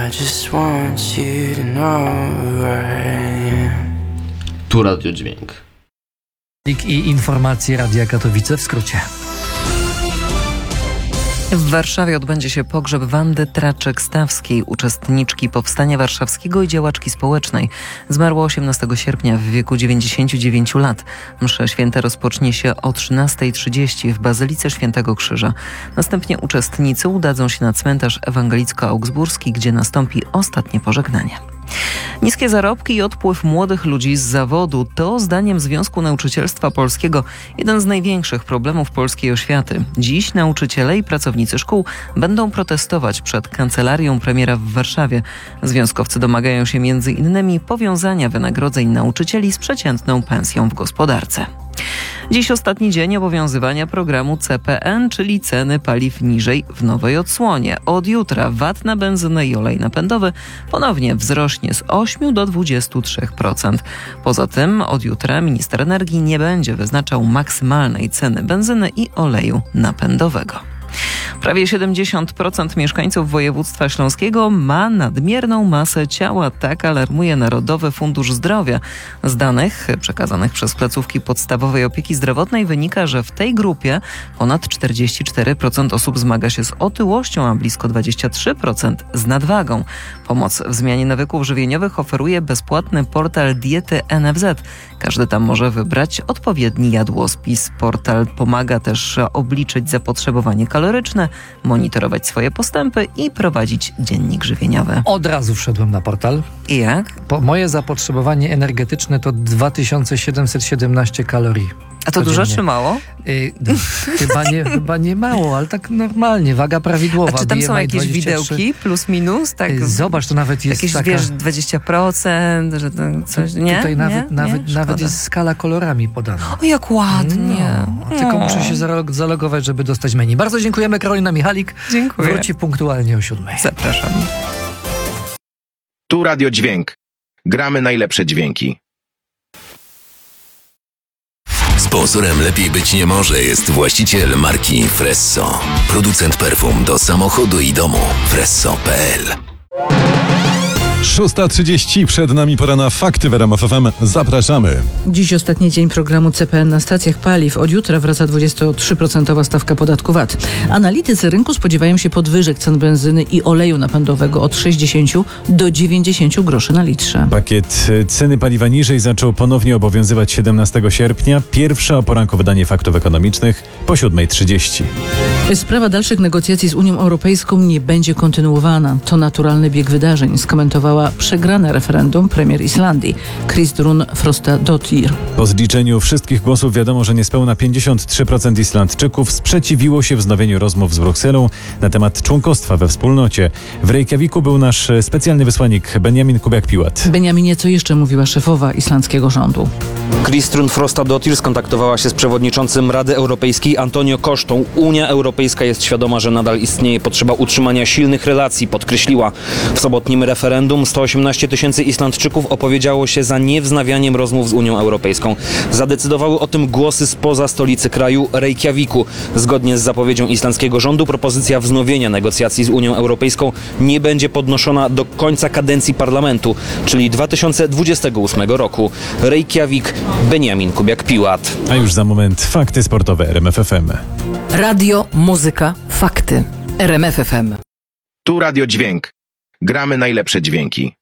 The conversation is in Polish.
just want you to know who I am. Tu Radio Dźwięk. I informacje Radia Katowice w skrócie. W Warszawie odbędzie się pogrzeb Wandy Traczek-Stawskiej, uczestniczki Powstania Warszawskiego i działaczki społecznej. Zmarła 18 sierpnia w wieku 99 lat. Msze święte rozpocznie się o 13:30 w Bazylice Świętego Krzyża. Następnie uczestnicy udadzą się na cmentarz ewangelicko-augsburski, gdzie nastąpi ostatnie pożegnanie. Niskie zarobki i odpływ młodych ludzi z zawodu to, zdaniem Związku Nauczycielstwa Polskiego, jeden z największych problemów polskiej oświaty. Dziś nauczyciele i pracownicy szkół będą protestować przed kancelarią premiera w Warszawie. Związkowcy domagają się m.in. powiązania wynagrodzeń nauczycieli z przeciętną pensją w gospodarce. Dziś ostatni dzień obowiązywania programu CPN, czyli ceny paliw niżej w nowej odsłonie. Od jutra VAT na benzynę i olej napędowy ponownie wzrośnie z 8 do 23%. Poza tym od jutra minister energii nie będzie wyznaczał maksymalnej ceny benzyny i oleju napędowego. Prawie 70% mieszkańców województwa śląskiego ma nadmierną masę ciała, tak alarmuje Narodowy Fundusz Zdrowia. Z danych przekazanych przez placówki podstawowej opieki zdrowotnej wynika, że w tej grupie ponad 44% osób zmaga się z otyłością, a blisko 23% z nadwagą. Pomoc w zmianie nawyków żywieniowych oferuje bezpłatny portal Diety NFZ. Każdy tam może wybrać odpowiedni jadłospis. Portal pomaga też obliczyć zapotrzebowanie kaloryczne, monitorować swoje postępy i prowadzić dziennik żywieniowy. Od razu wszedłem na portal. I jak? Moje zapotrzebowanie energetyczne to 2717 kalorii. A to dużo czy mało? Chyba nie mało, ale tak normalnie, waga prawidłowa. A czy tam są BMI jakieś 23. widełki, plus minus? Tak, zobacz, to nawet jest jakieś, taka... wiesz, 20%, że to coś... Nie? Tutaj nawet Szkoda. jest skala kolorami podana. O, jak ładnie. Tylko muszę się zalogować, żeby dostać menu. Bardzo dziękujemy. Karolina Michalik. Dziękuję. Wróci punktualnie o 7:00. Zapraszam. Tu Radio Dźwięk. Gramy najlepsze dźwięki. Sponsorem lepiej być nie może jest właściciel marki Fresso. Producent perfum do samochodu i domu. Fresso.pl. 6:30, przed nami pora na fakty w RMF FM. Zapraszamy. Dziś ostatni dzień programu CPN na stacjach paliw. Od jutra wraca 23% stawka podatku VAT. Analitycy rynku spodziewają się podwyżek cen benzyny i oleju napędowego od 60 do 90 groszy na litrze. Pakiet ceny paliwa niżej zaczął ponownie obowiązywać 17 sierpnia. Pierwsze o poranku wydanie faktów ekonomicznych po 7:30. Sprawa dalszych negocjacji z Unią Europejską nie będzie kontynuowana. To naturalny bieg wydarzeń, skomentowała przegrane referendum premier Islandii, Kristrún Frostadóttir. Po zliczeniu wszystkich głosów wiadomo, że niespełna 53% Islandczyków sprzeciwiło się wznowieniu rozmów z Brukselą na temat członkostwa we wspólnocie. W Reykjaviku był nasz specjalny wysłannik Benjamin Kubiak-Piłat. Benjaminie, co jeszcze mówiła szefowa islandzkiego rządu? Kristrún Frostadóttir skontaktowała się z przewodniczącym Rady Europejskiej Antonio Costą. Unia Europejska jest świadoma, że nadal istnieje potrzeba utrzymania silnych relacji, podkreśliła. W sobotnim referendum 118 tysięcy Islandczyków opowiedziało się za niewznawianiem rozmów z Unią Europejską. Zadecydowały o tym głosy spoza stolicy kraju, Reykjaviku. Zgodnie z zapowiedzią islandzkiego rządu propozycja wznowienia negocjacji z Unią Europejską nie będzie podnoszona do końca kadencji parlamentu, czyli 2028 roku. Reykjavik, Benjamin Kubiak-Piłat. A już za moment fakty sportowe RMF FM. Radio, muzyka, fakty. RMF FM. Tu Radio Dźwięk. Gramy najlepsze dźwięki.